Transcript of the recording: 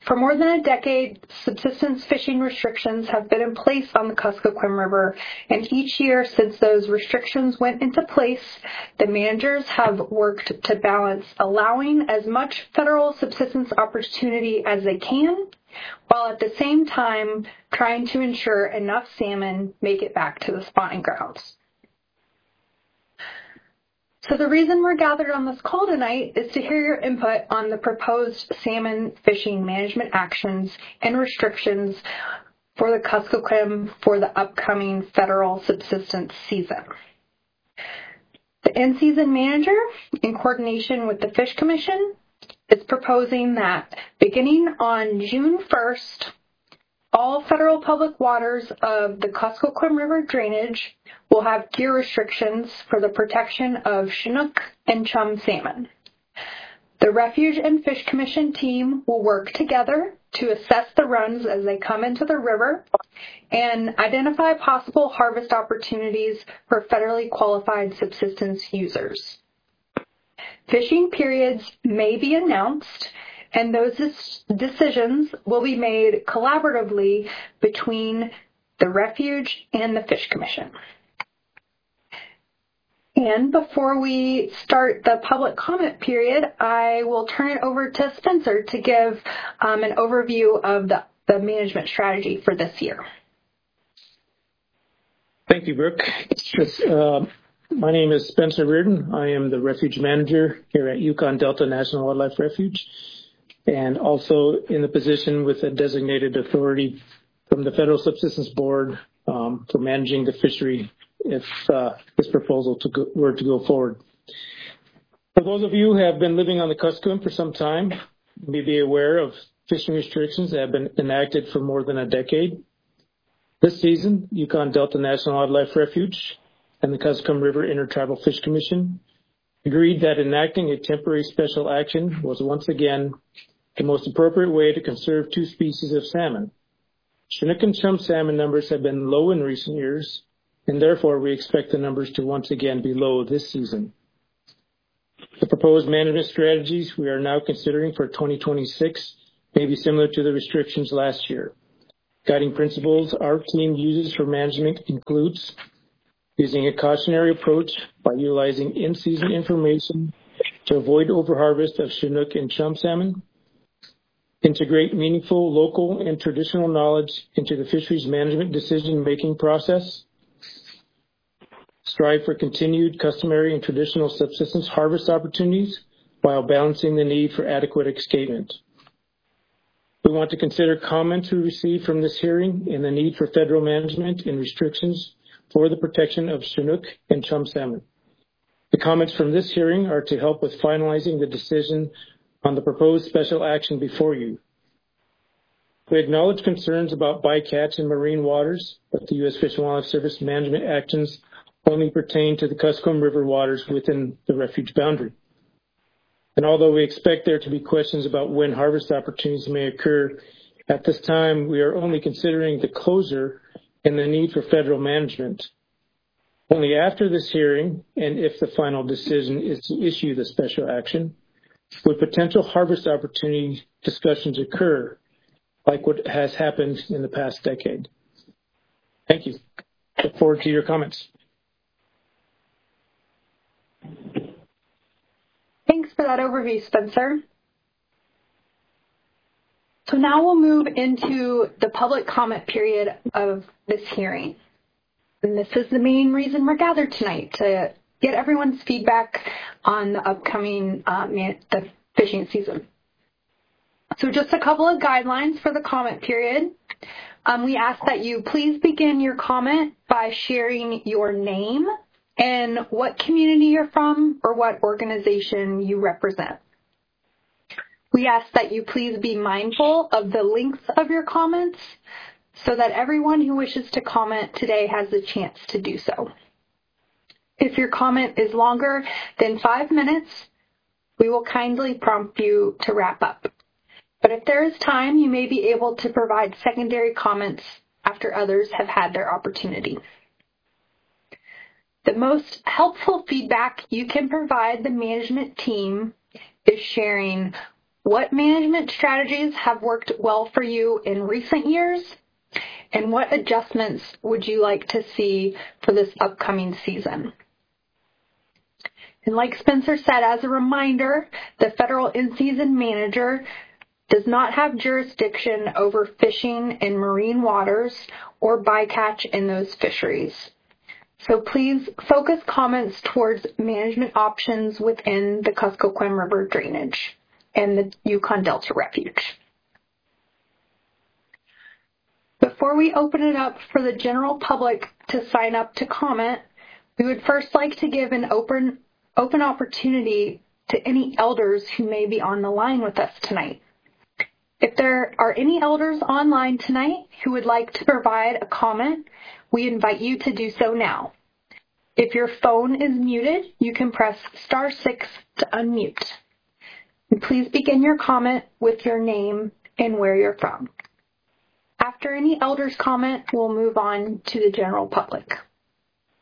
For more than a decade, subsistence fishing restrictions have been in place on the Kuskokwim River, and each year since those restrictions went into place, the managers have worked to balance allowing as much federal subsistence opportunity as they can, while at the same time trying to ensure enough salmon make it back to the spawning grounds. So the reason we're gathered on this call tonight is to hear your input on the proposed salmon fishing management actions and restrictions for the Kuskokwim for the upcoming federal subsistence season. The in-season manager, in coordination with the Fish Commission, is proposing that beginning on June 1st, all federal public waters of the Kuskokwim River drainage will have gear restrictions for the protection of Chinook and chum salmon. The Refuge and Fish Commission team will work together to assess the runs as they come into the river and identify possible harvest opportunities for federally qualified subsistence users. Fishing periods may be announced, and those decisions will be made collaboratively between the Refuge and the Fish Commission. And before we start the public comment period, I will turn it over to Spencer to give an overview of the management strategy for this year. Thank you, Brooke. My name is Spencer Reardon. I am the Refuge Manager here at Yukon Delta National Wildlife Refuge, and also in the position with a designated authority from the Federal Subsistence Board for managing the fishery if this proposal were to go forward. For those of you who have been living on the Kuskokwim for some time, you may be aware of fishing restrictions that have been enacted for more than a decade. This season, Yukon Delta National Wildlife Refuge and the Kuskokwim River Intertribal Fish Commission agreed that enacting a temporary special action was once again the most appropriate way to conserve two species of salmon. Chinook and chum salmon numbers have been low in recent years, and therefore we expect the numbers to once again be low this season. The proposed management strategies we are now considering for 2026 may be similar to the restrictions last year. Guiding principles our team uses for management includes using a cautionary approach by utilizing in-season information to avoid overharvest of Chinook and chum salmon, integrate meaningful local and traditional knowledge into the fisheries management decision-making process, strive for continued customary and traditional subsistence harvest opportunities while balancing the need for adequate escapement. We want to consider comments we received from this hearing and the need for federal management and restrictions for the protection of Chinook and chum salmon. The comments from this hearing are to help with finalizing the decision on the proposed special action before you. We acknowledge concerns about bycatch in marine waters, but the U.S. Fish and Wildlife Service management actions only pertain to the Kuskokwim River waters within the refuge boundary. And although we expect there to be questions about when harvest opportunities may occur, at this time we are only considering the closure and the need for federal management. Only after this hearing, and if the final decision is to issue the special action, would potential harvest opportunity discussions occur, like what has happened in the past decade. Thank you. Look forward to your comments. Thanks for that overview, Spencer. So now we'll move into the public comment period of this hearing. And this is the main reason we're gathered tonight, to get everyone's feedback on the upcoming the fishing season. So just a couple of guidelines for the comment period. We ask that you please begin your comment by sharing your name and what community you're from or what organization you represent. We ask that you please be mindful of the length of your comments so that everyone who wishes to comment today has the chance to do so. If your comment is longer than 5 minutes, we will kindly prompt you to wrap up. But if there is time, you may be able to provide secondary comments after others have had their opportunity. The most helpful feedback you can provide the management team is sharing What management strategies have worked well for you in recent years? And what adjustments would you like to see for this upcoming season? And like Spencer said, as a reminder, the federal in-season manager does not have jurisdiction over fishing in marine waters or bycatch in those fisheries. So please focus comments towards management options within the Kuskokwim River drainage and the Yukon Delta Refuge. Before we open it up for the general public to sign up to comment, we would first like to give an open opportunity to any elders who may be on the line with us tonight. If there are any elders online tonight who would like to provide a comment, we invite you to do so now. If your phone is muted, you can press *6 to unmute. And please begin your comment with your name and where you're from. After any elders comment, we'll move on to the general public.